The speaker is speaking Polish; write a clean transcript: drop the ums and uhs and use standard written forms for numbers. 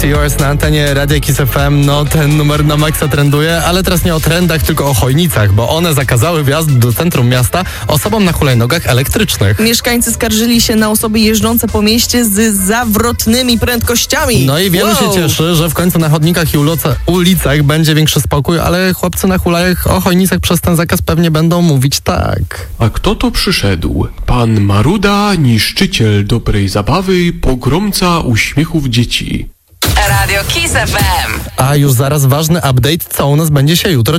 to Yours na antenie Radia Kiss FM. No, ten numer na maksa trenduje, ale teraz nie o trendach, tylko o chojnicach, bo one zakazały wjazdu do centrum miasta osobom na hulajnogach elektrycznych. Mieszkańcy skarżyli się na osoby jeżdżące po mieście z zawrotnymi prędkościami. No i wielu się cieszy, że w końcu na chodnikach i ulicach będzie większy spokój, ale chłopcy na hulajach o chojnicach przez ten zakaz pewnie będą mówić tak. A kto to przyszedł? Pan Maruda, niszczyciel dobrej zabawy, pogromca uśmiechów dzieci. Radio Kiss FM. A już zaraz ważny update, co u nas będzie się jutro